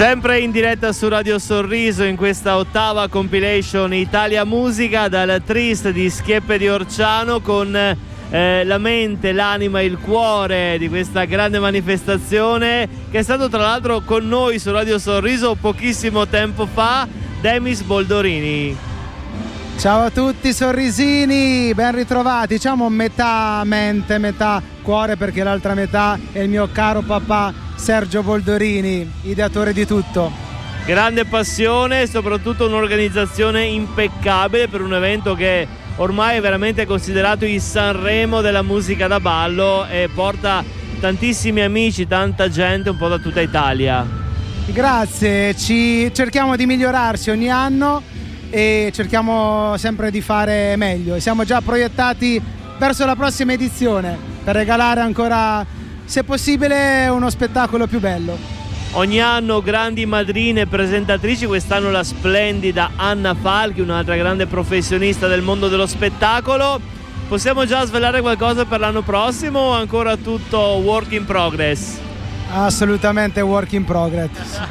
Sempre in diretta su Radio Sorriso in questa ottava compilation Italia Musica dal Trist di Schieppe di Orciano, con la mente, l'anima, il cuore di questa grande manifestazione, che è stato tra l'altro con noi su Radio Sorriso pochissimo tempo fa, Demis Boldorini. Ciao a tutti sorrisini, ben ritrovati. Diciamo metà mente, metà cuore, perché l'altra metà è il mio caro papà Sergio Boldorini, ideatore di tutto. Grande passione e soprattutto un'organizzazione impeccabile per un evento che ormai è veramente considerato il Sanremo della musica da ballo e porta tantissimi amici, tanta gente un po' da tutta Italia. Grazie, cerchiamo di migliorarsi ogni anno e cerchiamo sempre di fare meglio. Siamo già proiettati verso la prossima edizione per regalare ancora, se possibile, uno spettacolo più bello. Ogni anno grandi madrine presentatrici, quest'anno la splendida Anna Falchi, un'altra grande professionista del mondo dello spettacolo. Possiamo già svelare qualcosa per l'anno prossimo o ancora tutto work in progress? Assolutamente work in progress.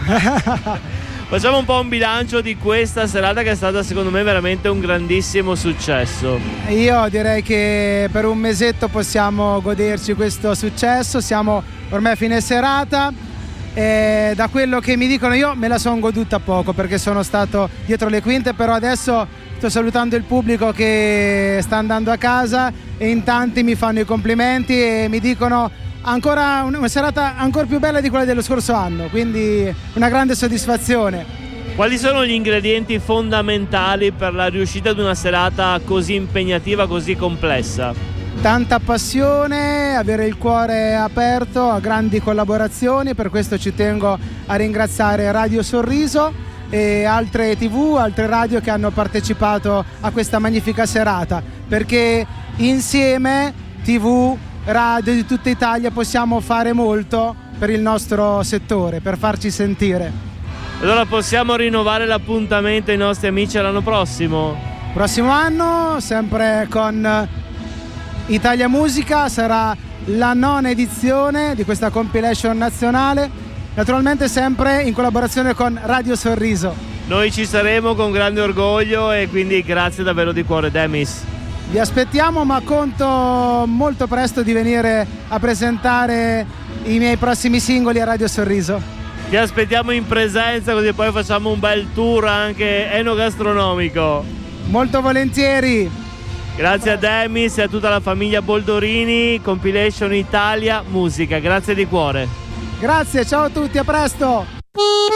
Facciamo un po' un bilancio di questa serata, che è stata secondo me veramente un grandissimo successo. Io direi che per un mesetto possiamo goderci questo successo, siamo ormai a fine serata e da quello che mi dicono io me la sono goduta poco perché sono stato dietro le quinte, però adesso sto salutando il pubblico che sta andando a casa e in tanti mi fanno i complimenti e mi dicono ancora una serata ancora più bella di quella dello scorso anno, quindi una grande soddisfazione. Quali sono gli ingredienti fondamentali per la riuscita di una serata così impegnativa, così complessa? Tanta passione, avere il cuore aperto a grandi collaborazioni, per questo ci tengo a ringraziare Radio Sorriso e altre TV, altre radio che hanno partecipato a questa magnifica serata, perché insieme TV, radio di tutta Italia possiamo fare molto per il nostro settore, per farci sentire. Allora possiamo rinnovare l'appuntamento ai nostri amici l'anno prossimo? Prossimo anno, sempre con Italia Musica, sarà la 9ª edizione di questa compilation nazionale, naturalmente sempre in collaborazione con Radio Sorriso. Noi ci saremo con grande orgoglio e quindi grazie davvero di cuore, Demis. Vi aspettiamo, ma conto molto presto di venire a presentare i miei prossimi singoli a Radio Sorriso. Ti aspettiamo in presenza, così poi facciamo un bel tour anche enogastronomico. Molto volentieri. Grazie a Demis e a tutta la famiglia Boldorini, compilation Italia Musica. Grazie di cuore. Grazie, ciao a tutti, a presto.